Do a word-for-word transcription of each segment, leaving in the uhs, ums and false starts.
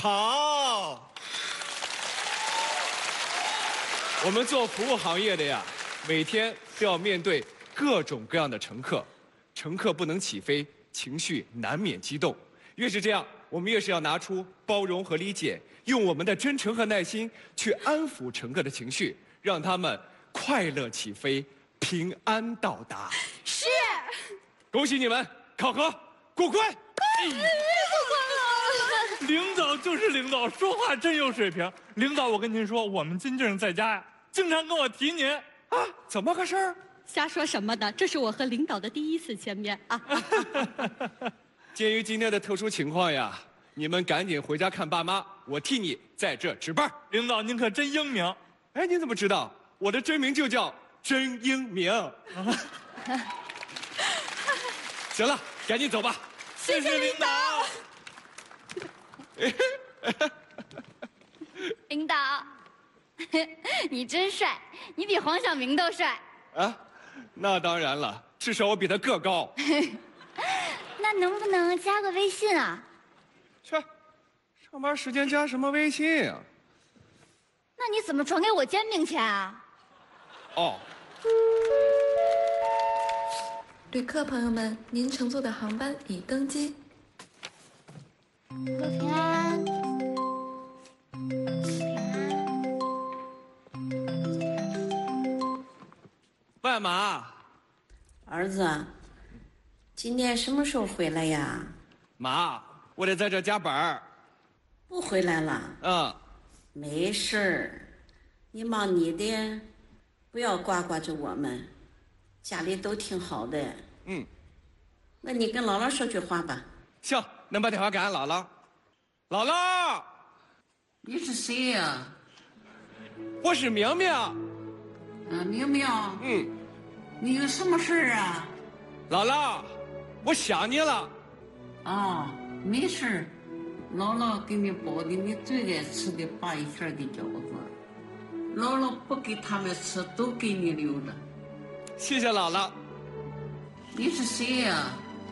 好。我们做服务行业的呀，每天都要面对各种各样的乘客，乘客不能起飞，情绪难免激动。越是这样，我们越是要拿出包容和理解，用我们的真诚和耐心去安抚乘客的情绪，让他们快乐起飞，平安到达。 是， 恭喜你们考核过关。哎， 领导就是领导，说话真有水平。领导，我跟您说，我们金靖在家呀，经常跟我提您啊，怎么个事儿？ 瞎说什么的？这是我和领导的第一次见面啊！ 鉴于今天的特殊情况呀，你们赶紧回家看爸妈，我替你在这值班。 领导，您可真英明。 哎，您怎么知道？我的真名就叫真英明。行了，赶紧走吧。 谢谢领导。 领导，你真帅，你比黄晓明都帅。 啊，那当然了，至少我比他个高。 那能不能加个微信啊？ 去，上班时间加什么微信啊？ 那你怎么传给我煎饼钱啊？ 哦。 旅客朋友们，您乘坐的航班已登机。 各位平安。 万马， 儿子，今天什么时候回来呀？ 妈，我得在这加班儿。 不回来了？ 嗯， 没事儿，你忙你的，不要挂挂着我们，家里都挺好的。 嗯， 那你跟姥姥说句话吧。 行，能把电话给俺姥姥。姥姥， 你是谁呀？ 我是明明。 啊，明明。 嗯， 你有什么事儿啊？ 姥姥，我想你了。 啊，没事儿，姥姥给你包的你最爱吃的八一馅的饺子，姥姥不给他们吃，都给你留着。 谢谢姥姥。 你是谁呀？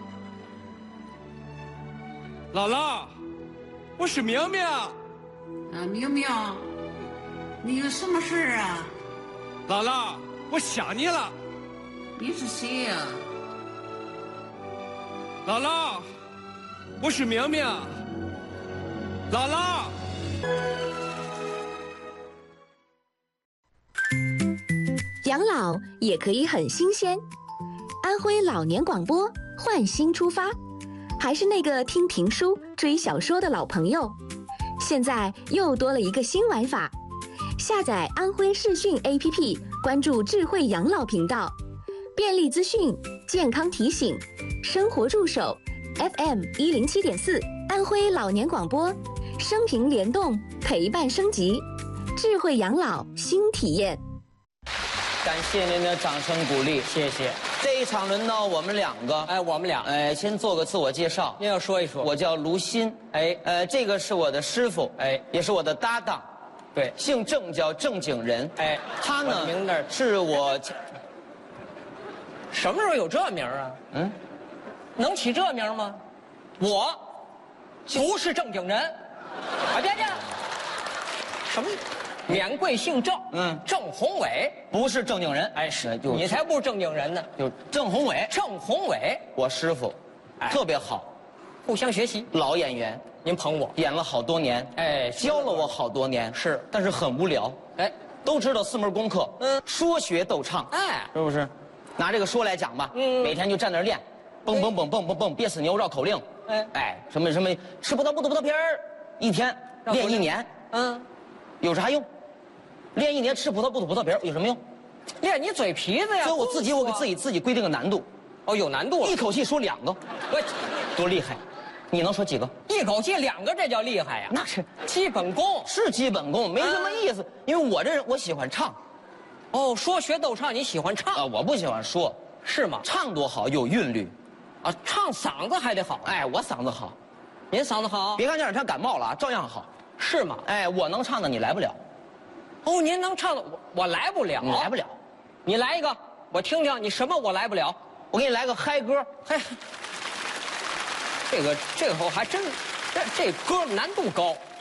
姥姥，我是明明。 啊，明明，你有什么事儿啊？ 姥姥，我想你了。 你是谁呀？ 姥姥，我是明明。姥姥。 养老也可以很新鲜。安徽老年广播换新出发，还是那个听评书、追小说的老朋友，现在又多了一个新玩法。下载安徽视讯 A P P， 关注智慧养老频道，便利资讯、健康提醒、生活助手 F M 一零七点四，安徽老年广播，生平联动，陪伴升级，智慧养老新体验。 感谢您的掌声鼓励，谢谢。这一场轮到我们两个， 哎，我们俩， 哎，先做个自我介绍。 您要说一说。 我叫卢鑫， 哎， 呃，这个是我的师傅， 哎， 也是我的搭档， 对， 姓郑，叫正经人， 哎， 他呢， 名字是我， 什么时候有这名啊？ 嗯， 能起这名吗？我，不是正经人，啊，别别，什么？免贵姓郑， 嗯， 郑宏伟不是正经人， 哎，是就你才不是正经人呢， 就郑宏伟， 郑宏伟， 我师傅， 哎， 特别好， 互相学习， 老演员， 您捧我， 演了好多年， 哎， 教了我好多年， 是， 但是很无聊， 哎， 都知道四门功课， 嗯， 说学逗唱， 哎， 是不是？拿这个说来讲吧， 嗯， 每天就站那儿练，蹦蹦蹦蹦蹦蹦，憋死牛绕口令， 哎哎，什么什么吃葡萄不吐葡萄皮儿，一天练一年， 嗯， 有啥用？练一年吃葡萄不吐葡萄皮儿有什么用？ 练你嘴皮子呀！ 所以我自己我给自己自己规定个难度， 哦，有难度了， 一口气说两个， 我多厉害！你能说几个？ 一口气两个，这叫厉害呀！ 那是基本功， 是基本功，没什么意思。因为我这人我喜欢唱， 哦，说学逗唱你喜欢唱啊？我不喜欢说， 是吗？ 唱多好，有韵律， 啊，唱嗓子还得好。 哎，我嗓子好， 您嗓子好， 别看这两天感冒了啊，照样好。 是吗？ 哎，我能唱的你来不了。 哦，您能唱的我我来不了， 你来不了， 你来一个，我听听你什么我来不了， 我给你来个嗨歌， 嗨，这个这个我还真，这这歌难度高。